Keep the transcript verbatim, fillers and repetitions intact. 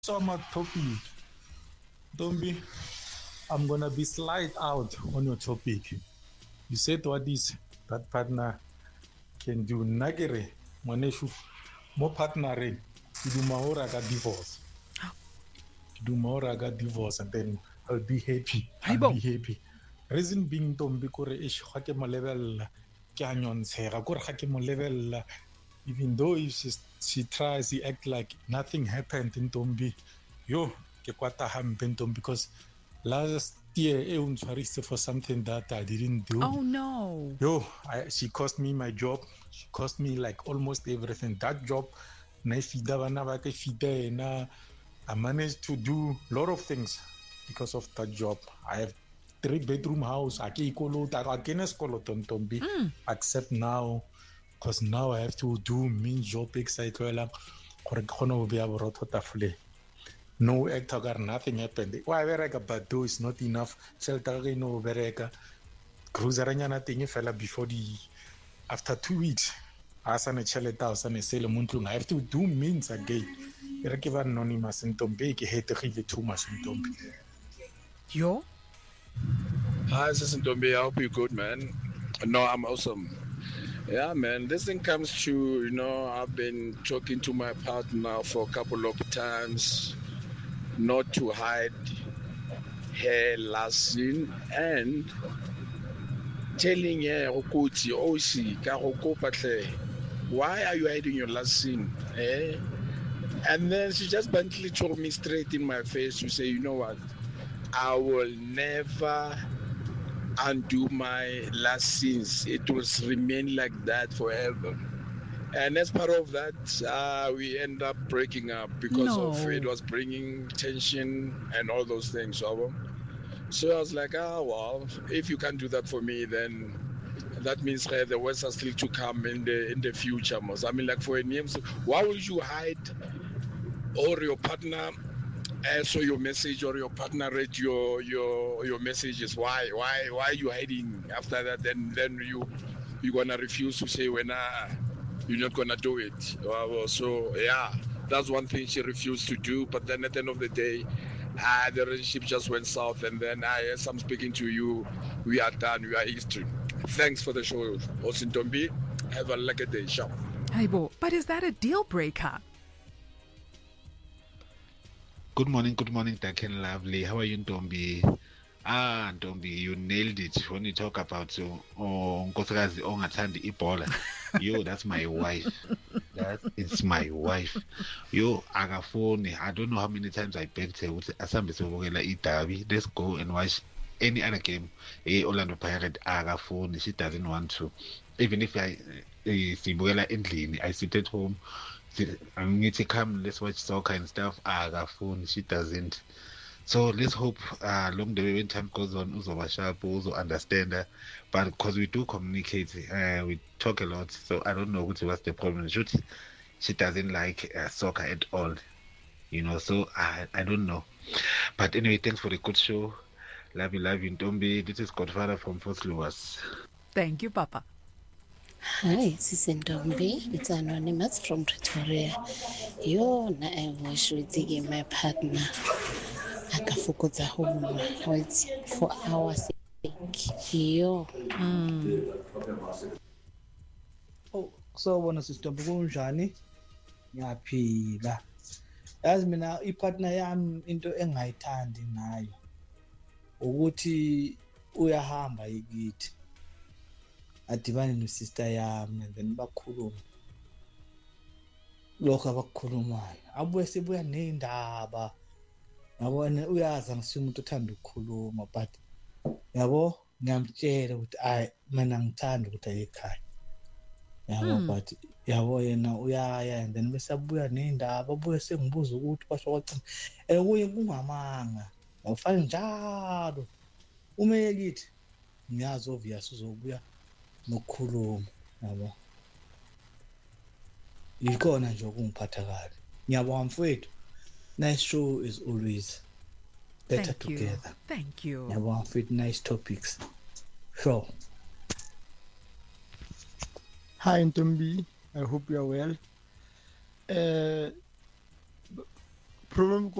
summer topic. Dombi, I'm gonna be slide out on your topic. You said what is that partner can do. Nagere, maneshu, mo partnering. You do mahora got divorce. You do mahora got divorce, and then I'll be happy. I'll be happy. Reason being, Dombi, kore ish hake mo level kanyon sera. Kore hake mo level. Even though if she, she tries, she act like nothing happened in Dombi. Yo, ke kwata hampe in Dombi because last year e untshwarisitse for something that I didn't do. Oh no. Yo, I, she cost me my job. She cost me like almost everything. That job, na fida bana ba ke fida na. I managed to do a lot of things because of that job. I have three bedroom house. I ke ikolota, I ke neskolota Dombi. Except now, because now I have to do main job excited. No actor got nothing happened. Why vereka but do is not enough. Shelter no vereka. Cruiseranyana thing fella before the after two weeks. Asana cheleta asana sele muntlung. I have to do means again. Erekiva anonymous in Tombe ke hate give too much in Tombe. Yo? Hi, this is Ntombi. I hope you're good, man. No, I'm awesome. Yeah, man, this thing comes to, you know, I've been talking to my partner for a couple of times not to hide her last scene and telling her, Okuti, Osi, Karoko Patre, why are you hiding your last scene? Eh? And then she just bluntly told me straight in my face to say, you know what, I will never undo my last sins. It will remain like that forever. And as part of that, uh, we end up breaking up because No. of it was bringing tension and all those things. So, so I was like, ah, well, if you can't do that for me, then that means uh, the worst are still to come in the in the future. Mos. I mean, like for a name, so why would you hide or your partner? Uh, so your message or your partner read your your your messages. Why why why are you hiding after that? Then then you you gonna refuse to say when uh, you're not gonna do it. Uh, so yeah, that's one thing she refused to do. But then at the end of the day, uh, the relationship just went south. And then I, as I'm speaking to you, we are done. We are history. Thanks for the show, Osin Tombi. Have a lucky day. Ciao. Haibo, but is that a deal breaker? Good morning, good morning, Daken Lovely. How are you, Ntombi? Ah, Ntombi, you nailed it when you talk about so oh, Nkosikazi ongathandi ibola. Yo, that's my wife. That is my wife. Yo, akafoni. I don't know how many times I begged her with asambe sobukela iDerby. Let's go and watch any other game. Eh, Orlando Pirates akafoni. She doesn't want to. Even if I eh, sibukela endlini, I sit at home. I'm going to come, let's watch soccer and stuff. Ah, her phone, she doesn't. So let's hope uh, along the way when time goes on, Uzo sharp, also understand her. But because we do communicate, uh, we talk a lot. So I don't know what's the problem. She, she doesn't like uh, soccer at all, you know. So I I don't know. But anyway, thanks for the good show. Love you, love you, Ntombi. This is Godfather from Fort Lewis. Thank you, Papa. Hi, this is Ntombi. It's anonymous from Pretoria. Yo, na I wish we dig my partner. Akafukudza home wait for our sake. Yo. Mm. Oh, sawubona sister kunjani? Ngiyaphila. Yazi mina ipartner yami into engayithandi nayo ukuthi uyahamba yikithi. Adibane no sister yami and then bakhuluma. Lokho abakukhulumayo. Abuye sibuya nezindaba. Ngabona uyazi ngisumuntu othanda ukukhuluma but yabo ngiyamtshela ukuthi ay mina ngithanda ukuthi aye ekhaya. Yabo Hmm. but yabo yena uyaya and then bese abuya nezindaba abuye sengibuza ukuthi kwasho kwacina ekuye kungamanga. Awufani njalo. Uma elithi ngiyazi obvious uzobuya nokukhuluma yabo. Yikona nje okungiphatha kahle. Ngiyabonga mfowethu. Nice show is always better Thank you. together. Thank you. Ngiyabonga mfowethu, nice topics. Sure. Hi Ntombi, I hope you are well. Uh, problem